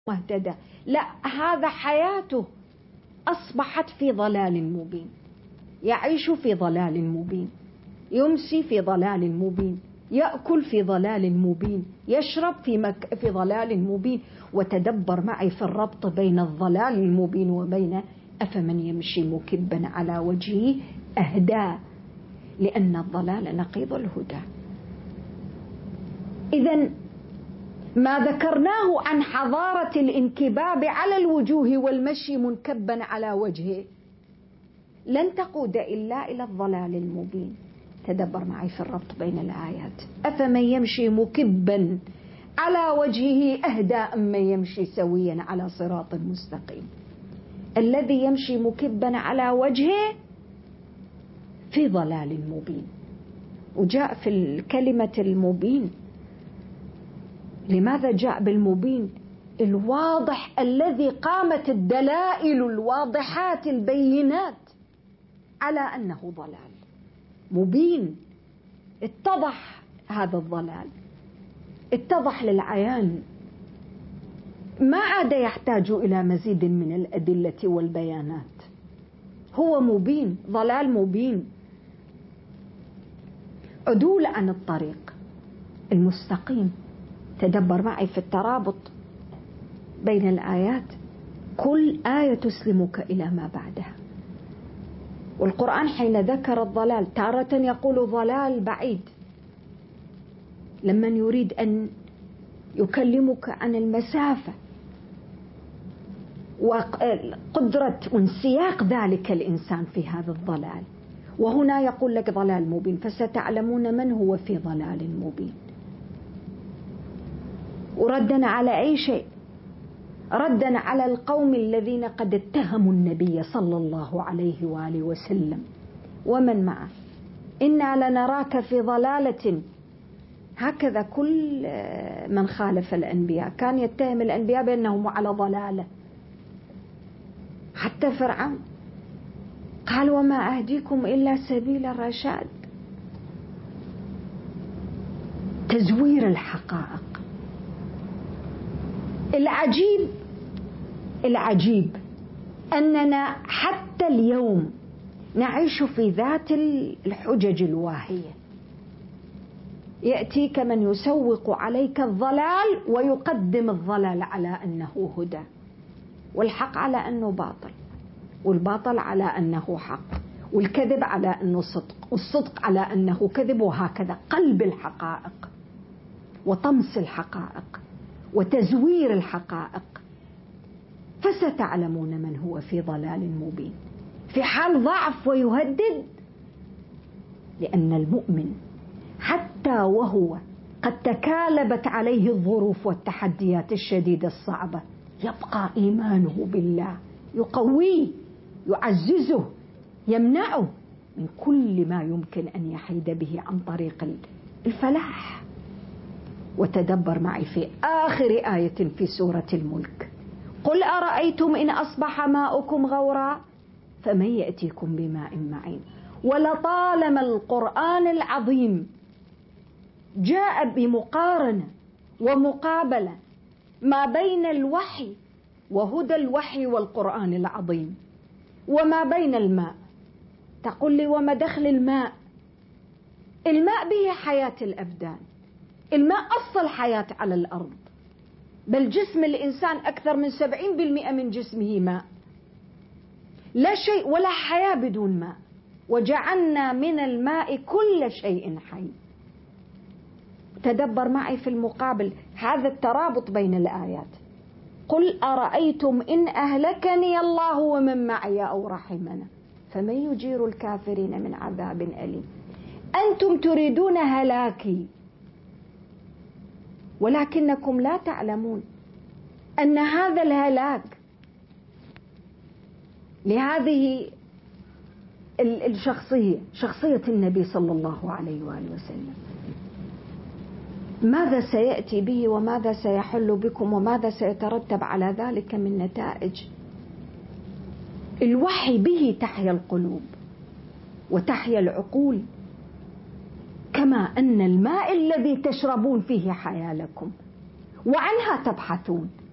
واهتدى، لا، هذا حياته أصبحت في ضلال مبين، يعيش في ضلال مبين، يمسي في ضلال مبين، يأكل في ضلال مبين، يشرب في ضلال مبين. وتدبر معي في الربط بين الضلال المبين وبين أفمن يمشي مكبا على وجهه أهدى، لأن الضلال نقيض الهدى. إذن ما ذكرناه عن حضارة الانكباب على الوجوه والمشي منكبا على وجهه لن تقود إلا إلى الضلال المبين. تدبر معي في الربط بين الآيات. أفمن يمشي مكبا على وجهه أهدى أم من يمشي سويا على صراط مستقيم. الذي يمشي مكبا على وجهه في ضلال مبين. وجاء في الكلمة المبين، لماذا جاء بالمبين؟ الواضح الذي قامت الدلائل الواضحات البينات على أنه ضلال مبين. اتضح هذا الضلال، اتضح للعيان، ما عاد يحتاج إلى مزيد من الأدلة والبيانات. هو مبين، ضلال مبين، عدول عن الطريق المستقيم. تدبر معي في الترابط بين الآيات. كل آية تسلمك إلى ما بعدها. والقرآن حين ذكر الضلال تارة يقول ضلال بعيد، لمن يريد أن يكلمك عن المسافة وقدرة وانسياق ذلك الإنسان في هذا الضلال. وهنا يقول لك ضلال مبين، فستعلمون من هو في ضلال مبين. وردنا على أي شيء؟ ردنا على القوم الذين قد اتهموا النبي صلى الله عليه وآله وسلم ومن معه، إنا لنراك في ضلالة. هكذا كل من خالف الأنبياء كان يتهم الأنبياء بأنهم على ضلالة. حتى فرعون قال وما أهديكم إلا سبيل الرشاد. تزوير الحقائق. العجيب أننا حتى اليوم نعيش في ذات الحجج الواهية. يأتيك من يسوق عليك الضلال ويقدم الضلال على أنه هدى، والحق على أنه باطل، والباطل على أنه حق، والكذب على أنه صدق، والصدق على أنه كذب، وهكذا قلب الحقائق وطمس الحقائق وتزوير الحقائق. فستعلمون من هو في ضلال مبين في حال ضعف ويهدد. لأن المؤمن حتى وهو قد تكالبت عليه الظروف والتحديات الشديدة الصعبة يبقى إيمانه بالله، يقويه، يعززه، يمنعه من كل ما يمكن أن يحيد به عن طريق الفلاح. وتدبر معي في آخر آية في سورة الملك. قل أرأيتم إن أصبح ماؤكم غورا فمن يأتيكم بماء معين. ولطالما القرآن العظيم جاء بمقارنة ومقابلة ما بين الوحي وهدى الوحي والقرآن العظيم وما بين الماء. تقول لي وما دخل الماء؟ الماء به حياة الأبدان، الماء أصل حياة على الأرض، بل جسم الإنسان أكثر من 70% من جسمه ماء. لا شيء ولا حياة بدون ماء. وجعلنا من الماء كل شيء حي. تدبر معي في المقابل هذا الترابط بين الآيات. قل أرأيتم إن أهلكني الله ومن معي أو رحمنا فمن يجير الكافرين من عذاب أليم. أنتم تريدون هلاكي ولكنكم لا تعلمون أن هذا الهلاك لهذه الشخصية، شخصية النبي صلى الله عليه وآله وسلم، ماذا سيأتي به وماذا سيحل بكم وماذا سيترتب على ذلك من نتائج. الوحي به تحيا القلوب وتحيا العقول، كما أن الماء الذي تشربون فيه حياة لكم وعنها تبحثون.